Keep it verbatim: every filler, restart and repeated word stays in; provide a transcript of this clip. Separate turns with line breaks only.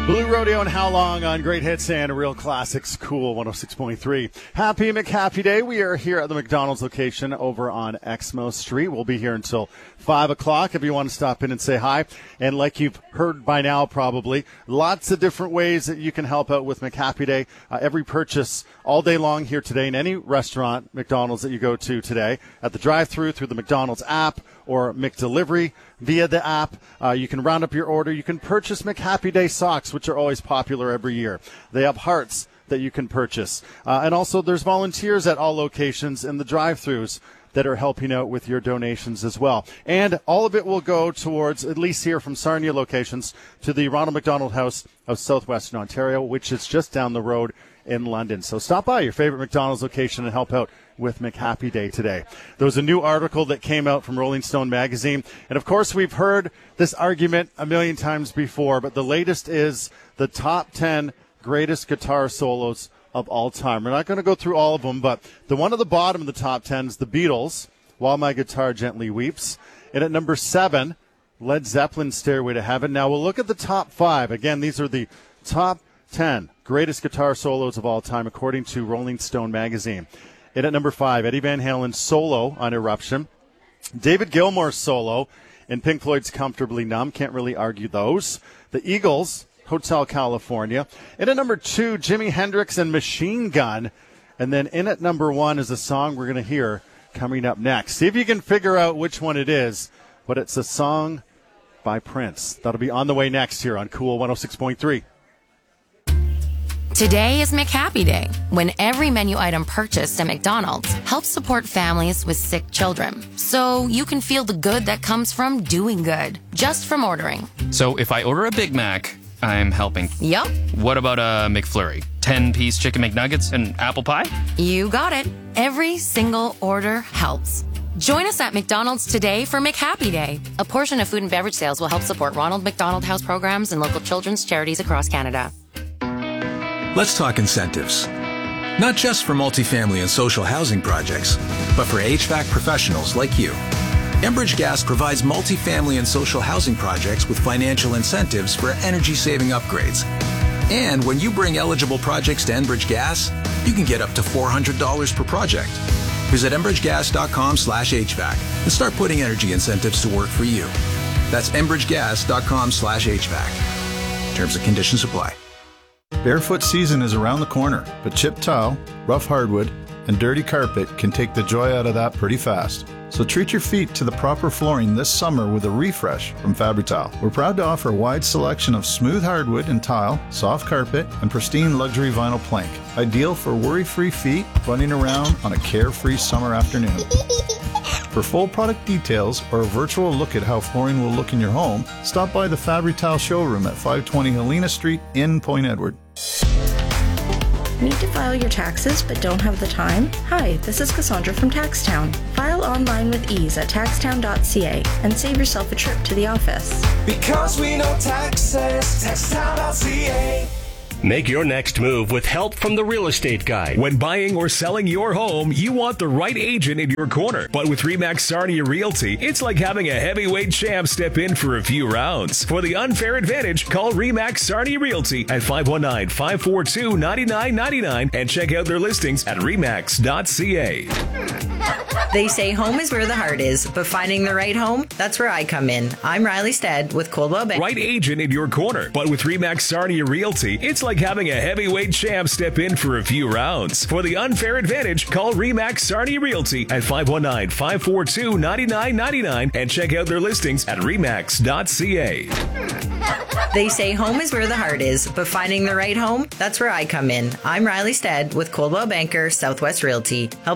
Blue Rodeo and How Long on Great Hits and Real Classics, Cool one oh six point three. Happy McHappy Day. We are here at the McDonald's location over on Exmo Street. We'll be here until five o'clock if you want to stop in and say hi. And like you've heard by now probably, lots of different ways that you can help out with McHappy Day. Uh, every purchase all day long here today in any restaurant, McDonald's that you go to today, at the drive-thru, through the McDonald's app, or McDelivery via the app. Uh, you can round up your order. You can purchase McHappy Day socks, which are always popular every year. They have hearts that you can purchase. Uh, and also there's volunteers at all locations in the drive-thrus that are helping out with your donations as well. And all of it will go towards, at least here from Sarnia locations, to the Ronald McDonald House of Southwestern Ontario, which is just down the road in London. So stop by your favorite McDonald's location and help out with McHappy Day today. There was a new article that came out from Rolling Stone magazine. And, of course, we've heard this argument a million times before, but the latest is the top ten greatest guitar solos of all time. We're not going to go through all of them, but the one at the bottom of the top ten is the Beatles, While My Guitar Gently Weeps. And at number seven, Led Zeppelin's Stairway to Heaven. Now we'll look at the top five. Again, these are the top ten greatest guitar solos of all time, according to Rolling Stone magazine. And at number five, Eddie Van Halen's solo on Eruption. David Gilmour's solo in Pink Floyd's Comfortably Numb. Can't really argue those. The Eagles, Hotel California. And at number two, Jimi Hendrix and Machine Gun. And then in at number one is a song we're going to hear coming up next. See if you can figure out which one it is, but it's a song by Prince. That'll be on the way next here on Cool one oh six point three.
Today is McHappy Day, when every menu item purchased at McDonald's helps support families with sick children. So you can feel the good that comes from doing good, just from ordering.
So if I order a Big Mac, I'm helping.
Yup.
What about a McFlurry? ten-piece chicken McNuggets and apple pie?
You got it. Every single order helps. Join us at McDonald's today for McHappy Day. A portion of food and beverage sales will help support Ronald McDonald House programs and local children's charities across Canada.
Let's talk incentives. Not just for multifamily and social housing projects, but for H V A C professionals like you. Enbridge Gas provides multifamily and social housing projects with financial incentives for energy-saving upgrades. And when you bring eligible projects to Enbridge Gas, you can get up to four hundred dollars per project. Visit enbridgegas.com slash HVAC and start putting energy incentives to work for you. That's enbridgegas.com slash HVAC. Terms and conditions apply.
Barefoot season is around the corner, but chipped tile, rough hardwood, and dirty carpet can take the joy out of that pretty fast. So treat your feet to the proper flooring this summer with a refresh from Fabri-Tile. We're proud to offer a wide selection of smooth hardwood and tile, soft carpet, and pristine luxury vinyl plank. Ideal for worry-free feet running around on a carefree summer afternoon. For full product details or a virtual look at how flooring will look in your home, stop by the Fabri-Tile showroom at five twenty Helena Street in Point Edward.
Need to file your taxes but don't have the time? Hi, this is Cassandra from TaxTown. File online with ease at taxtown dot c a and save yourself a trip to the office.
Because we know taxes, taxtown dot c a.
Make your next move with help from the Real Estate Guide.
When buying or selling your home, you want the right agent in your corner. But with RE/MAX Sarnia Realty, it's like having a heavyweight champ step in for a few rounds. For the unfair advantage, call RE/MAX Sarnia Realty at five one nine, five four two, nine nine nine nine and check out their listings at remax dot c a.
They say home is where the heart is, but finding the right home, that's where I come in. I'm Riley Stead with Coldwell Bank.
Right agent in your corner. But with RE/MAX Sarnia Realty, it's like having a heavyweight champ step in for a few rounds. For the unfair advantage, call RE/MAX Sarnia Realty at five one nine, five four two, nine nine nine nine and check out their listings at remax dot c a.
They say home is where the heart is, but finding the right home, that's where I come in. I'm Riley Stead with Coldwell Banker Southwest Realty. Help